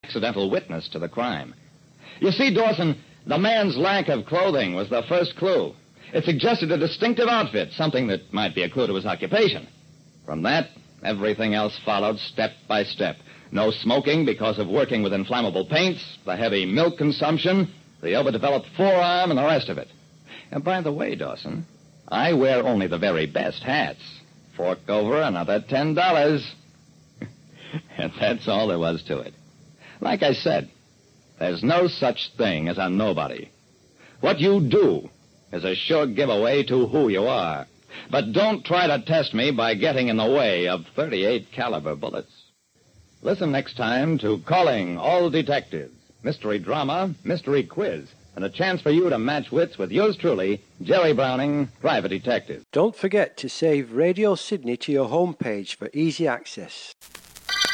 accidental witness to the crime. You see, Dawson, the man's lack of clothing was the first clue. It suggested a distinctive outfit, something that might be a clue to his occupation. From that, everything else followed step by step. No smoking because of working with inflammable paints, the heavy milk consumption, the overdeveloped forearm, and the rest of it. And by the way, Dawson, I wear only the very best hats. Fork over another $10. And that's all there was to it. Like I said, there's no such thing as a nobody. What you do is a sure giveaway to who you are. But don't try to test me by getting in the way of .38 caliber bullets. Listen next time to Calling All Detectives, mystery drama, mystery quiz, and a chance for you to match wits with yours truly, Jerry Browning, private detective. Don't forget to save Radio Sydney to your homepage for easy access.